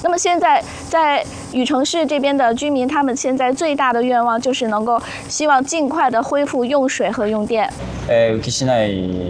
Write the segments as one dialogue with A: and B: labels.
A: 那么现在在禹城市这边的居民，他们现在最大的愿望就是能够希望尽快的恢复用水和用电。
B: 宇城市内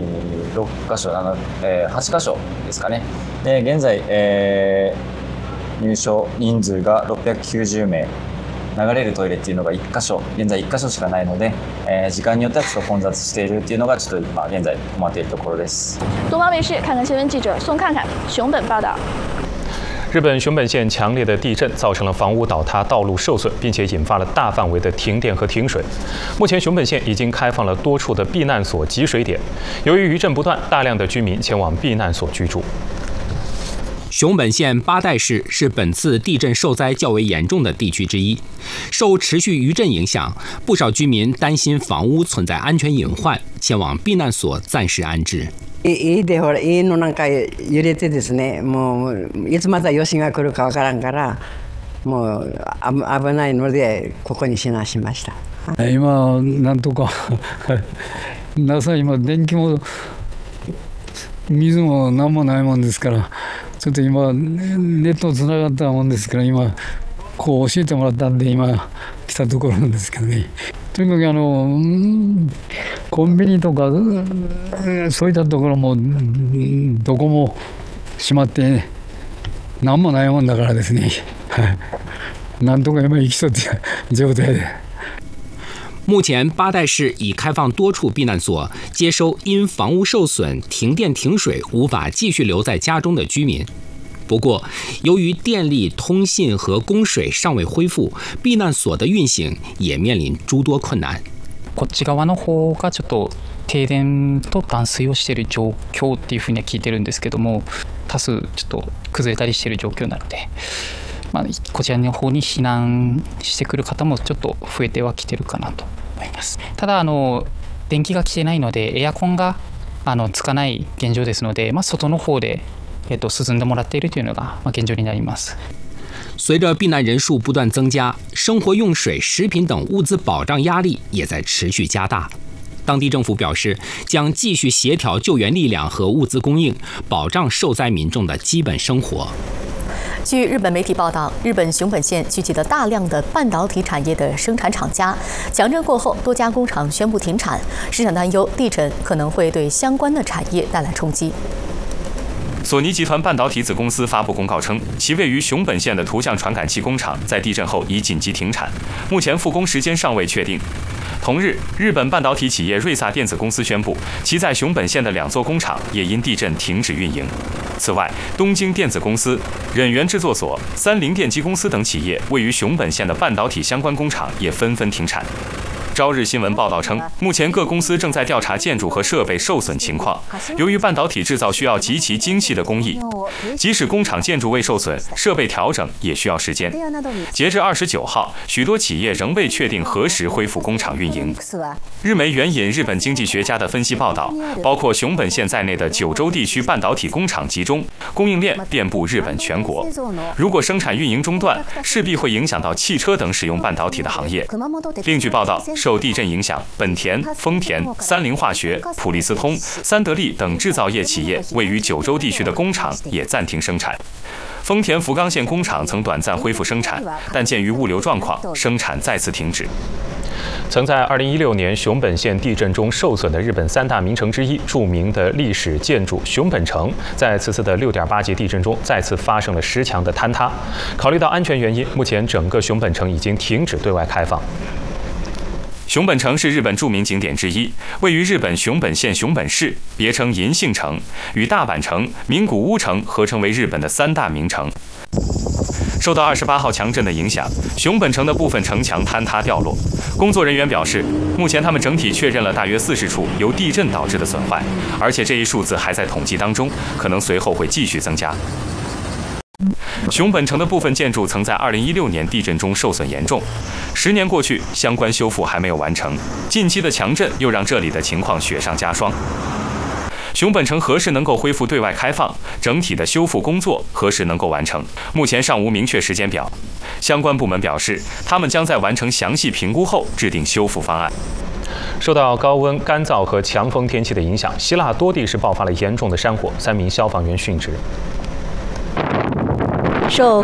B: 6カ所、8カ所ですかね。で現在、入所人数が690名。流れるトイレっていうのが1カ所、現在1カ所しかないので、時間によってはちょっと混雑しているっていうのがちょっと現在困っているところです。
A: 东方卫视看看新闻记者宋看看熊本报道。
C: 日本熊本县强烈的地震造成了房屋倒塌、道路受损，并且引发了大范围的停电和停水。目前，熊本县已经开放了多处的避难所、集水点。由于余震不断，大量的居民前往避难所居住。
D: 熊本县八代市是本次地震受灾较为严重的地区之一。受持续余震影响，不少居民担心房屋存在安全隐患，前往避難所暂時安置。
E: 家でほら家のなんか揺れてですね、もういつまた余震が来るかわからんから、もう危ないのでここに避難しました。
F: 今なんとか今電気も水も何もないもんですから。ちょっと今ネットつながったもんですから今こう教えてもらったんで今来たところなんですけどね。とにかくコンビニとかそういったところもどこも閉まって何もないもんだからですね。なんとか今生きそうって状態で。
D: 目前，八代市已开放多处避难所，接收因房屋受损、停电停水无法继续留在家中的居民。不过，由于电力、通信和供水尚未恢复，避難所的运行也面临诸多困難。
G: こっち側の方がちょっと停電と断水をしている状況っていうふうには聞いてるんですけども、多数ちょっと崩れたりしている状況なので。こちらの方に避難してくる方もちょっと増えてはきてるかなと思います。ただ電気が来てないのでエアコンがつかない現状ですので、外の方で涼んでもらっているというのが現状になります。
D: 随着避难人数不断增加，生活用水、食品等物资保障压力也在持续加大。当地政府表示，将继续协调救援力量和物资供应，保障受灾民众的基本生活。
H: 据日本媒体报道，日本熊本县聚集了大量的半导体产业的生产厂家。强震过后，多家工厂宣布停产，市场担忧地震可能会对相关的产业带来冲击。
C: 索尼集团半导体子公司发布公告称，其位于熊本县的图像传感器工厂在地震后已紧急停产，目前复工时间尚未确定。同日，日本半导体企业瑞萨电子公司宣布，其在熊本县的2座工厂也因地震停止运营。此外，东京电子公司、忍源制作所、三菱电机公司等企业位于熊本县的半导体相关工厂也纷纷停产。朝日新闻报道称，目前各公司正在调查建筑和设备受损情况。由于半导体制造需要极其精细的工艺，即使工厂建筑未受损，设备调整也需要时间。截至29号，许多企业仍未确定何时恢复工厂运营。日媒援引日本经济学家的分析报道，包括熊本县在内的9州地区半导体工厂集中，供应链遍布日本全国。如果生产运营中断，势必会影响到汽车等使用半导体的行业。另据报道，受地震影响，本田、丰田、三菱化学、普利司通、三得利等制造业企业位于9州地区的工厂也暂停生产。丰田福冈县工厂曾短暂恢复生产，但鉴于物流状况，生产再次停止。曾在2016年熊本县地震中受损的日本3大名城之一，著名的历史建筑熊本城，在此次的6.8级地震中再次发生了10强的坍塌。考虑到安全原因，目前整个熊本城已经停止对外开放。熊本城是日本著名景点之一，位于日本熊本县熊本市，别称银杏城，与大阪城、名古屋城合称为日本的3大名城。受到28号强震的影响，熊本城的部分城墙坍塌掉落。工作人员表示，目前他们整体确认了大约40处由地震导致的损坏，而且这一数字还在统计当中，可能随后会继续增加。熊本城的部分建筑曾在2016年地震中受损严重，10年过去，相关修复还没有完成。近期的强震又让这里的情况雪上加霜。熊本城何时能够恢复对外开放？整体的修复工作何时能够完成？目前尚无明确时间表。相关部门表示，他们将在完成详细评估后制定修复方案。受到高温、干燥和强风天气的影响，希腊多地是爆发了严重的山火，3名消防员殉职。
H: 受